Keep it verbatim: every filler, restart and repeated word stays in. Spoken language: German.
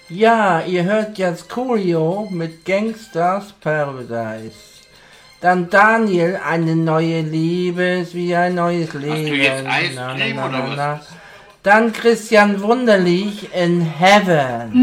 Ja, ihr hört jetzt Coolio mit Gangsters Paradise. Dann Daniel, eine neue Liebe ist wie ein neues Leben. Hast du jetzt Na, na, Eiscreme na, oder na, was? na. Dann Christian Wunderlich in Heaven.